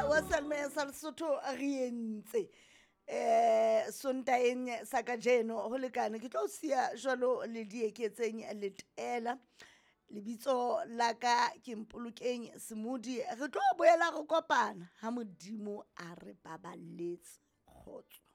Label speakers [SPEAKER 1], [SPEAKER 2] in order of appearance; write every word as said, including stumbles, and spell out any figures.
[SPEAKER 1] wa Salme sa Lesotho re entse eh sontaeng sa kajeno ho lekane ke tlo sia jwalo le dieketseng letela lebitso la ka ke Mpolokeng Semudi re tlo boela re kopana ha Modimo a re baballetse kgotso.